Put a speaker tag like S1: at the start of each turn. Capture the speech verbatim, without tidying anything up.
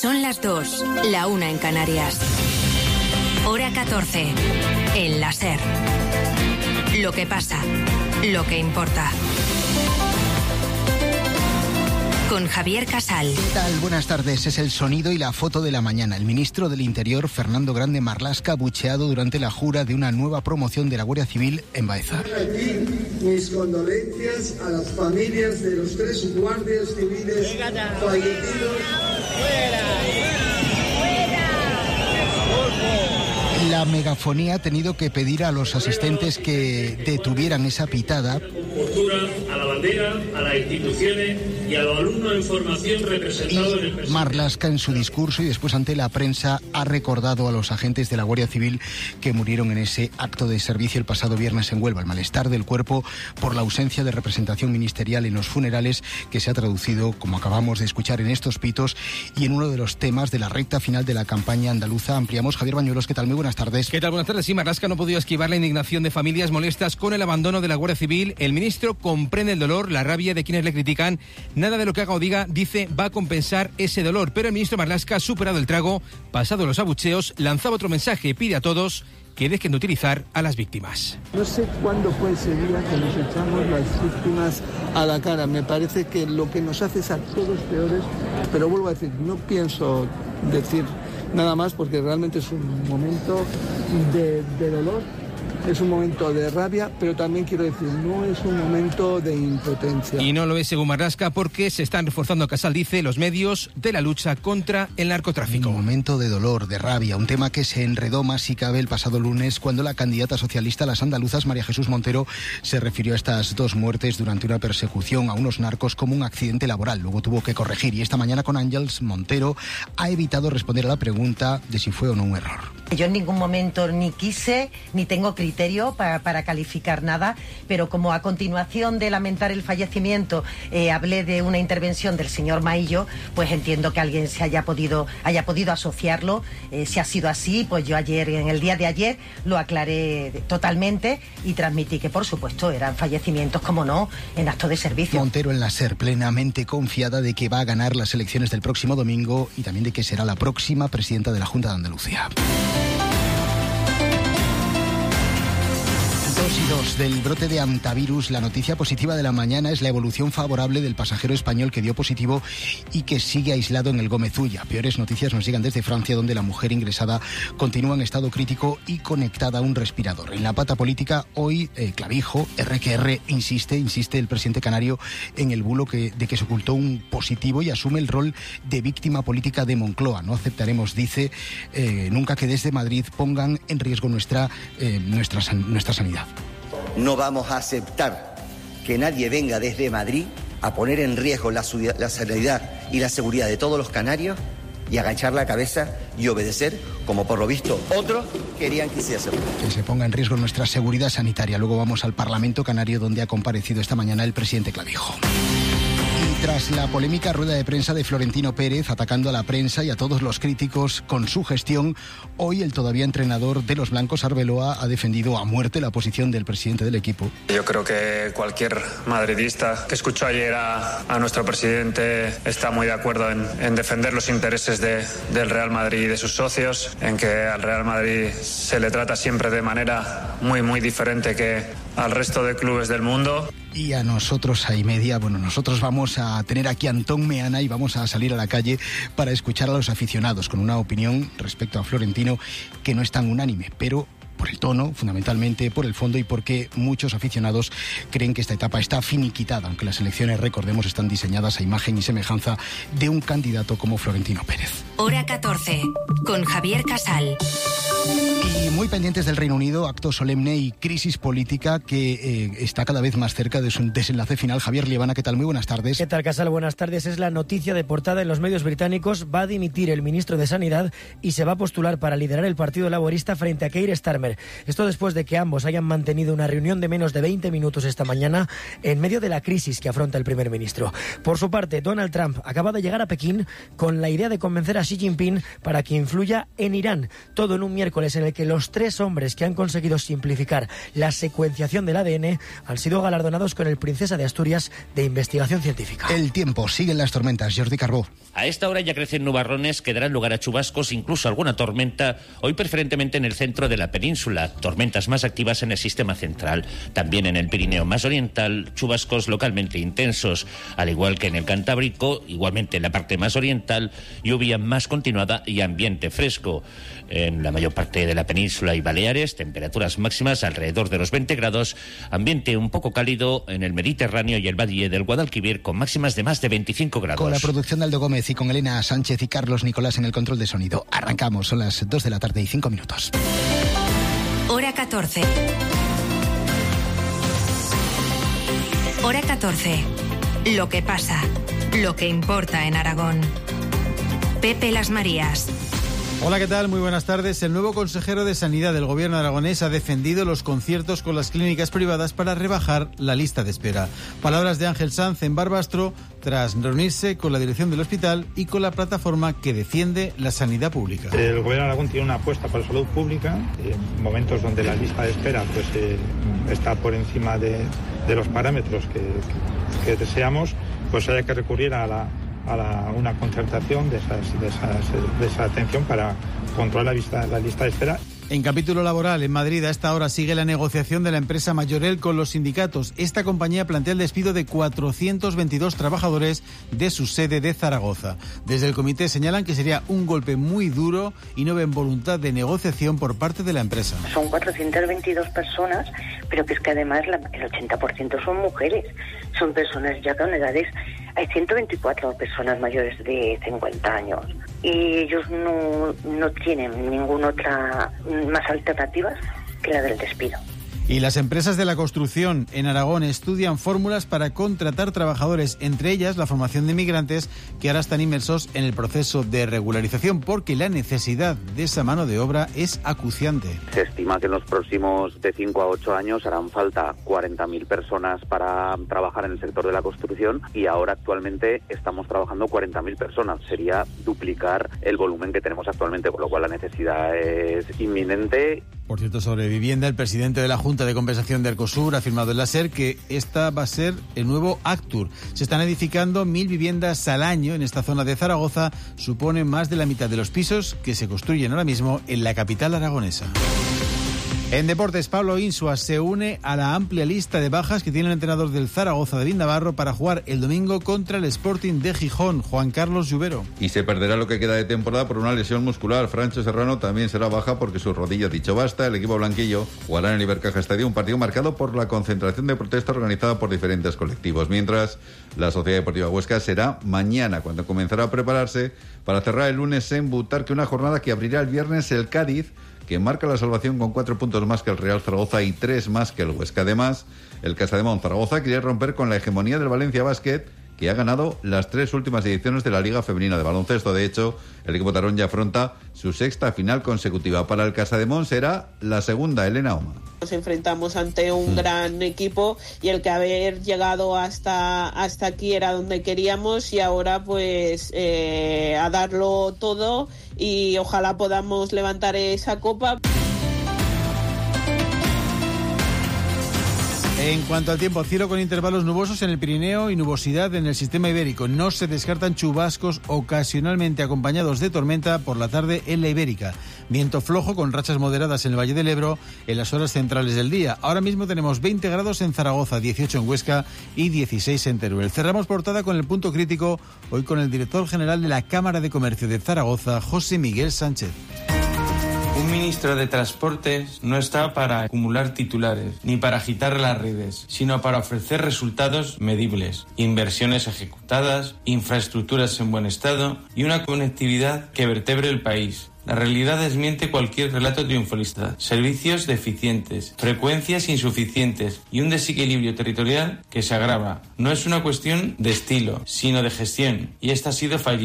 S1: Son las dos, la una en Canarias. Hora catorce, en la SER. Lo que pasa, lo que importa. Con Javier Casal.
S2: ¿Qué tal? Buenas tardes. Es el sonido y la foto de la mañana. El ministro del Interior, Fernando Grande Marlaska, bucheado durante la jura de una nueva promoción de la Guardia Civil en Baeza.
S3: Aquí mis condolencias a las familias de los tres guardias civiles fallecidos.
S2: La megafonía ha tenido que pedir a los asistentes que detuvieran esa pitada.
S4: A la bandera, a las instituciones y a los alumnos en formación representados en el presidente.
S2: Marlaska, en su discurso y después ante la prensa, ha recordado a los agentes de la Guardia Civil que murieron en ese acto de servicio el pasado viernes en Huelva. El malestar del cuerpo por la ausencia de representación ministerial en los funerales, que se ha traducido, como acabamos de escuchar, en estos pitos y en uno de los temas de la recta final de la campaña andaluza. Ampliamos. Javier Bañuelos, ¿qué tal? Muy buenas tardes.
S5: ¿Qué tal? Buenas tardes. Sí, Marlaska no ha podido esquivar la indignación de familias molestas con el abandono de la Guardia Civil. El ministro comprende el dolor, la rabia de quienes le critican. Nada de lo que haga o diga, dice, va a compensar ese dolor. Pero el ministro Marlaska ha superado el trago, pasado los abucheos, lanzaba otro mensaje, pide a todos que dejen de utilizar a las víctimas.
S3: No sé cuándo fue ese día que nos echamos las víctimas a la cara. Me parece que lo que nos hace es a todos peores, pero vuelvo a decir, no pienso decir nada más porque realmente es un momento de, de dolor. Es un momento de rabia, pero también quiero decir, no es un momento de impotencia.
S5: Y no lo es según Marlaska porque se están reforzando, Casal dice, los medios de la lucha contra el narcotráfico.
S2: Un momento de dolor, de rabia, un tema que se enredó más si cabe el pasado lunes cuando la candidata socialista a las andaluzas, María Jesús Montero, se refirió a estas dos muertes durante una persecución a unos narcos como un accidente laboral. Luego tuvo que corregir y esta mañana con Ángeles Montero ha evitado responder a la pregunta de si fue o no un error.
S6: Yo en ningún momento ni quise ni tengo criterio para, para calificar nada, pero como a continuación de lamentar el fallecimiento eh, hablé de una intervención del señor Maillo, pues entiendo que alguien se haya podido haya podido asociarlo. Eh, si ha sido así, pues yo ayer, en el día de ayer, lo aclaré totalmente y transmití que, por supuesto, eran fallecimientos, como no, en acto de servicio.
S2: Montero en la SER, plenamente confiada de que va a ganar las elecciones del próximo domingo y también de que será la próxima presidenta de la Junta de Andalucía. Dos y dos del brote de hantavirus. La noticia positiva de la mañana es la evolución favorable del pasajero español que dio positivo y que sigue aislado en el Gómez Ulla. Peores noticias nos llegan desde Francia, donde la mujer ingresada continúa en estado crítico y conectada a un respirador. En la pata política, hoy, eh, Clavijo, erre que erre, insiste, insiste el presidente canario en el bulo que, de que se ocultó un positivo y asume el rol de víctima política de Moncloa. No aceptaremos, dice, eh, nunca que desde Madrid pongan en riesgo nuestra, eh, nuestra, nuestra sanidad.
S7: No vamos a aceptar que nadie venga desde Madrid a poner en riesgo la, la sanidad y la seguridad de todos los canarios y agachar la cabeza y obedecer, como por lo visto otros querían que hiciese.
S2: Que se ponga en riesgo nuestra seguridad sanitaria. Luego vamos al Parlamento Canario, donde ha comparecido esta mañana el presidente Clavijo. Tras la polémica rueda de prensa de Florentino Pérez atacando a la prensa y a todos los críticos con su gestión, hoy el todavía entrenador de los blancos, Arbeloa, ha defendido a muerte la posición del presidente del equipo.
S8: Yo creo que cualquier madridista que escuchó ayer a, a nuestro presidente está muy de acuerdo en, en defender los intereses de, del Real Madrid y de sus socios, en que al Real Madrid se le trata siempre de manera muy, muy diferente que al resto de clubes del mundo.
S2: Y a nosotros, a y media, bueno, nosotros vamos a tener aquí a Antón Meana y vamos a salir a la calle para escuchar a los aficionados con una opinión respecto a Florentino que no es tan unánime, pero por el tono, fundamentalmente, por el fondo y porque muchos aficionados creen que esta etapa está finiquitada, aunque las elecciones, recordemos, están diseñadas a imagen y semejanza de un candidato como Florentino Pérez.
S1: Hora catorce, con Javier Casal.
S2: Y muy pendientes del Reino Unido, acto solemne y crisis política que eh, está cada vez más cerca de su desenlace final. Javier Liebana, ¿qué tal? Muy buenas tardes.
S9: ¿Qué tal, Casal? Buenas tardes. Es la noticia de portada en los medios británicos. Va a dimitir el ministro de Sanidad y se va a postular para liderar el Partido Laborista frente a Keir Starmer. Esto después de que ambos hayan mantenido una reunión de menos de veinte minutos esta mañana en medio de la crisis que afronta el primer ministro. Por su parte, Donald Trump acaba de llegar a Pekín con la idea de convencer a Xi Jinping para que influya en Irán. Todo en un miércoles miércoles en el que los tres hombres que han conseguido simplificar la secuenciación del A D N han sido galardonados con el Princesa de Asturias de Investigación Científica.
S2: El tiempo, siguen las tormentas. Jordi Carbó.
S10: A esta hora ya crecen nubarrones que darán lugar a chubascos, incluso alguna tormenta, hoy preferentemente en el centro de la península, tormentas más activas en el sistema central. También en el Pirineo más oriental, chubascos localmente intensos, al igual que en el Cantábrico, igualmente en la parte más oriental, lluvia más continuada y ambiente fresco. En la mayor parte de la península y Baleares, temperaturas máximas alrededor de los veinte grados, ambiente un poco cálido en el Mediterráneo y el Valle del Guadalquivir con máximas de más de veinticinco grados.
S2: Con la producción de Aldo Gómez y con Elena Sánchez y Carlos Nicolás en el control de sonido. Arrancamos, son las dos de la tarde y cinco minutos.
S1: Hora catorce. Hora catorce. Lo que pasa, lo que importa en Aragón. Pepe Las Marías.
S11: Hola, ¿qué tal? Muy buenas tardes. El nuevo consejero de Sanidad del Gobierno aragonés ha defendido los conciertos con las clínicas privadas para rebajar la lista de espera. Palabras de Ángel Sanz en Barbastro tras reunirse con la dirección del hospital y con la plataforma que defiende la sanidad pública.
S12: El Gobierno de Aragón tiene una apuesta por la salud pública en momentos donde la lista de espera pues, eh, está por encima de, de los parámetros que, que, que deseamos, pues haya que recurrir a la a la, una concertación de, esas, de, esas, de esa atención para controlar la lista, la lista de espera.
S11: En capítulo laboral, en Madrid, a esta hora sigue la negociación de la empresa Mayorel con los sindicatos. Esta compañía plantea el despido de cuatrocientos veintidós trabajadores de su sede de Zaragoza. Desde el comité señalan que sería un golpe muy duro y no ven voluntad de negociación por parte de la empresa.
S13: Son cuatrocientas veintidós personas, pero que es que además la, el ochenta por ciento son mujeres. Son personas ya con edades... Hay ciento veinticuatro personas mayores de cincuenta años y ellos no, no tienen ninguna otra más alternativas que la del despido.
S11: Y las empresas de la construcción en Aragón estudian fórmulas para contratar trabajadores, entre ellas la formación de migrantes que ahora están inmersos en el proceso de regularización porque la necesidad de esa mano de obra es acuciante.
S14: Se estima que en los próximos de cinco a ocho años harán falta cuarenta mil personas para trabajar en el sector de la construcción y ahora actualmente estamos trabajando cuarenta mil personas. Sería duplicar el volumen que tenemos actualmente, con lo cual la necesidad es inminente.
S11: Por cierto, sobre vivienda, el presidente de la Junta de Compensación de Arcosur ha afirmado en la SER que esta va a ser el nuevo Actur. Se están edificando mil viviendas al año en esta zona de Zaragoza. Supone más de la mitad de los pisos que se construyen ahora mismo en la capital aragonesa. En deportes, Pablo Insua se une a la amplia lista de bajas que tiene el entrenador del Zaragoza, David Navarro, para jugar el domingo contra el Sporting de Gijón, Juan Carlos Lluvero.
S15: Y se perderá lo que queda de temporada por una lesión muscular. Francho Serrano también será baja porque su rodilla ha dicho basta. El equipo blanquillo jugará en el Ibercaja Estadio un partido marcado por la concentración de protesta organizada por diferentes colectivos. Mientras, la Sociedad Deportiva Huesca será mañana cuando comenzará a prepararse para cerrar el lunes en Butarque, una jornada que abrirá el viernes el Cádiz, que marca la salvación con cuatro puntos más que el Real Zaragoza y tres más que el Huesca. Además, el Casademón Zaragoza quiere romper con la hegemonía del Valencia Basket, que ha ganado las tres últimas ediciones de la Liga Femenina de Baloncesto. De hecho, el equipo tarón ya afronta su sexta final consecutiva. Para el Casademón será la segunda. Elena Oma.
S16: Nos enfrentamos ante un mm. gran equipo y el que haber llegado hasta, hasta aquí era donde queríamos y ahora pues eh, a darlo todo y ojalá podamos levantar esa copa.
S11: En cuanto al tiempo, cielo con intervalos nubosos en el Pirineo y nubosidad en el sistema ibérico. No se descartan chubascos ocasionalmente acompañados de tormenta por la tarde en la Ibérica. Viento flojo con rachas moderadas en el Valle del Ebro en las horas centrales del día. Ahora mismo tenemos veinte grados en Zaragoza, dieciocho en Huesca y dieciséis en Teruel. Cerramos portada con el punto crítico, hoy con el director general de la Cámara de Comercio de Zaragoza, José Miguel Sánchez.
S17: Un ministro de Transportes no está para acumular titulares ni para agitar las redes, sino para ofrecer resultados medibles, inversiones ejecutadas, infraestructuras en buen estado y una conectividad que vertebre el país. La realidad desmiente cualquier relato triunfalista. Servicios deficientes, frecuencias insuficientes y un desequilibrio territorial que se agrava. No es una cuestión de estilo, sino de gestión, y esta ha sido fallida.